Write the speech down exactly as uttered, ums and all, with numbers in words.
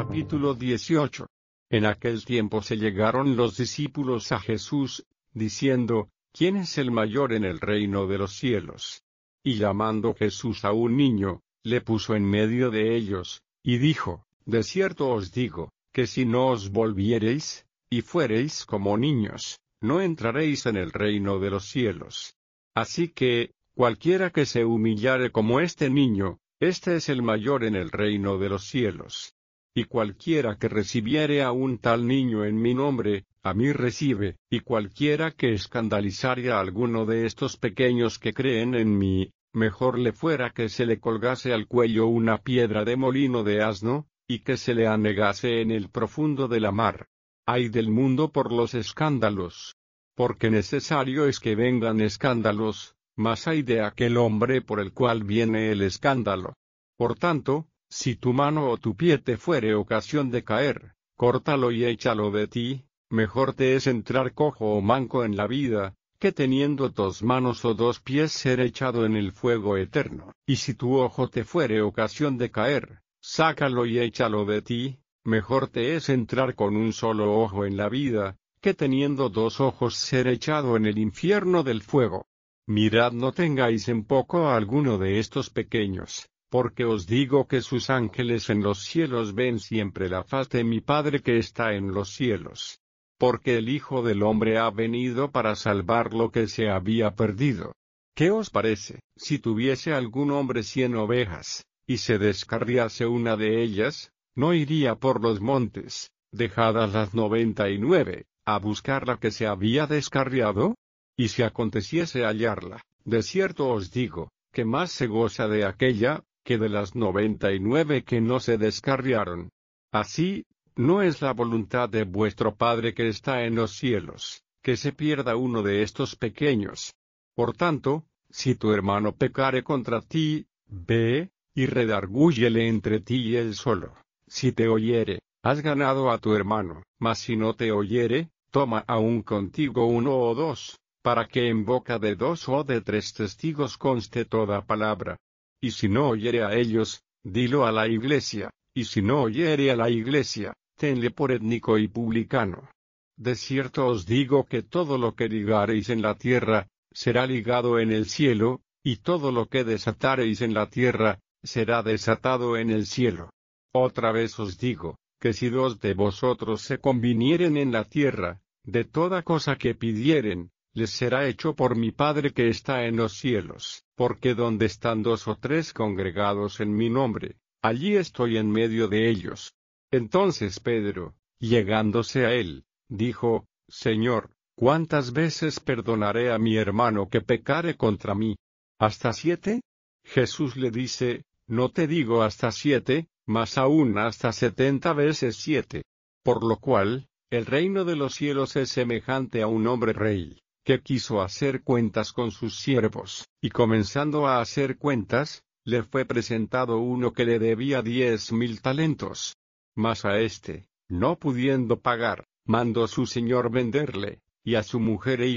Capítulo dieciocho. En aquel tiempo se llegaron los discípulos a Jesús, diciendo, ¿quién es el mayor en el reino de los cielos? Y llamando Jesús a un niño, le puso en medio de ellos, y dijo, de cierto os digo, que si no os volviereis, y fuereis como niños, no entraréis en el reino de los cielos. Así que, cualquiera que se humillare como este niño, este es el mayor en el reino de los cielos. Y cualquiera que recibiere a un tal niño en mi nombre, a mí recibe, y cualquiera que escandalizare a alguno de estos pequeños que creen en mí, mejor le fuera que se le colgase al cuello una piedra de molino de asno, y que se le anegase en el profundo de la mar. Ay del mundo por los escándalos. Porque necesario es que vengan escándalos, mas ay de aquel hombre por el cual viene el escándalo. Por tanto, si tu mano o tu pie te fuere ocasión de caer, córtalo y échalo de ti, mejor te es entrar cojo o manco en la vida, que teniendo dos manos o dos pies ser echado en el fuego eterno. Y si tu ojo te fuere ocasión de caer, sácalo y échalo de ti, mejor te es entrar con un solo ojo en la vida, que teniendo dos ojos ser echado en el infierno del fuego. Mirad no tengáis en poco a alguno de estos pequeños, porque os digo que sus ángeles en los cielos ven siempre la faz de mi Padre que está en los cielos. Porque el Hijo del Hombre ha venido para salvar lo que se había perdido. ¿Qué os parece, si tuviese algún hombre cien ovejas, y se descarriase una de ellas, no iría por los montes, dejadas las noventa y nueve, a buscar la que se había descarriado? Y si aconteciese hallarla, de cierto os digo, que más se goza de aquella, que de las noventa y nueve que no se descarriaron. Así, no es la voluntad de vuestro Padre que está en los cielos, que se pierda uno de estos pequeños. Por tanto, si tu hermano pecare contra ti, ve, y redargúyele entre ti y él solo. Si te oyere, has ganado a tu hermano, mas si no te oyere, toma aún contigo uno o dos, para que en boca de dos o de tres testigos conste toda palabra. Y si no oyere a ellos, dilo a la iglesia, y si no oyere a la iglesia, tenle por étnico y publicano. De cierto os digo que todo lo que ligareis en la tierra, será ligado en el cielo, y todo lo que desatareis en la tierra, será desatado en el cielo. Otra vez os digo, que si dos de vosotros se convinieren en la tierra, de toda cosa que pidieren, les será hecho por mi Padre que está en los cielos, porque donde están dos o tres congregados en mi nombre, allí estoy en medio de ellos. Entonces Pedro, llegándose a él, dijo, Señor, ¿cuántas veces perdonaré a mi hermano que pecare contra mí? ¿Hasta siete? Jesús le dice, no te digo hasta siete, mas aún hasta setenta veces siete. Por lo cual, el reino de los cielos es semejante a un hombre rey, que quiso hacer cuentas con sus siervos, y comenzando a hacer cuentas, le fue presentado uno que le debía diez mil talentos. Mas a éste, no pudiendo pagar, mandó su señor venderle, y a su mujer e